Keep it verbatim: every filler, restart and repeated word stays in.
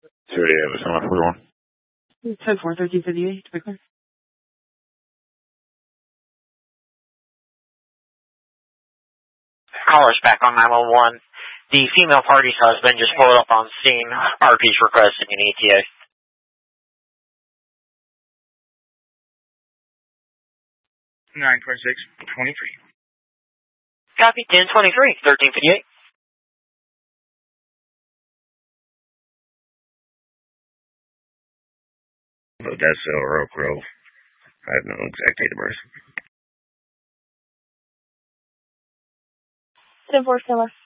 thirty-eight, what's on my forty-one? ten four, thirteen fifty-eight, to be clear. Callers back on nine one one. The female party's husband just pulled up on scene. R P's requesting an E T A. nine twenty-six, twenty-three. Copy, ten twenty-three, thirteen fifty-eight. Odessa or Oak Grove. I have no exact date of birth. ten four, Killer.